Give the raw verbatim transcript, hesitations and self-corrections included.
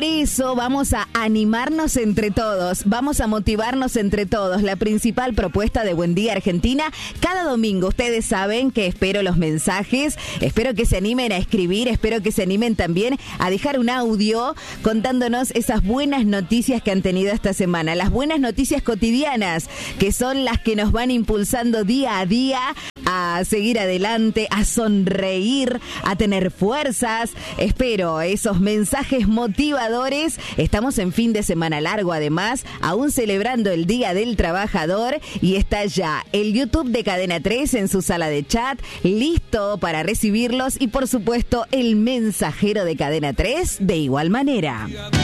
por eso vamos a animarnos entre todos, vamos a motivarnos entre todos. La principal propuesta de Buen Día Argentina, cada domingo, ustedes saben que espero los mensajes, espero que se animen a escribir, espero que se animen también a dejar un audio contándonos esas buenas noticias que han tenido esta semana, las buenas noticias cotidianas, que son las que nos van impulsando día a día a seguir adelante, a sonreír, a tener fuerzas. Espero esos mensajes motivadores. Estamos en fin de semana largo, además, aún celebrando el Día del Trabajador, y está ya el YouTube de Cadena tres en su sala de chat, listo para recibirlos, y por supuesto el mensajero de Cadena tres de igual manera.